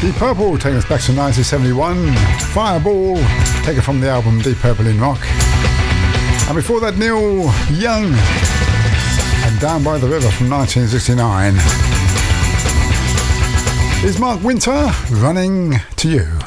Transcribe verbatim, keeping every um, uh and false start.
Deep Purple, taking us back to nineteen seventy-one. Fireball, taken from the album Deep Purple in Rock. And before that, Neil Young and Down by the River from nineteen sixty-nine. Is Mark Winter, Running to You.